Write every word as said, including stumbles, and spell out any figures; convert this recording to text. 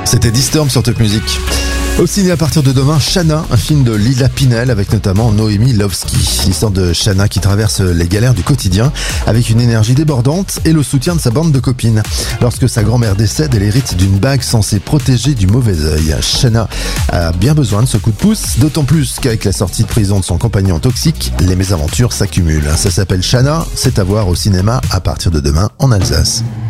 C'était Disturb sur Top Music. Au ciné à partir de demain, Shanna, un film de Lila Pinel avec notamment Noémie Lovski. L'histoire de Shanna qui traverse les galères du quotidien avec une énergie débordante et le soutien de sa bande de copines. Lorsque sa grand-mère décède, elle hérite d'une bague censée protéger du mauvais œil. Shanna a bien besoin de ce coup de pouce, d'autant plus qu'avec la sortie de prison de son compagnon toxique, les mésaventures s'accumulent. Ça s'appelle Shanna, c'est à voir au cinéma à partir de demain en Alsace.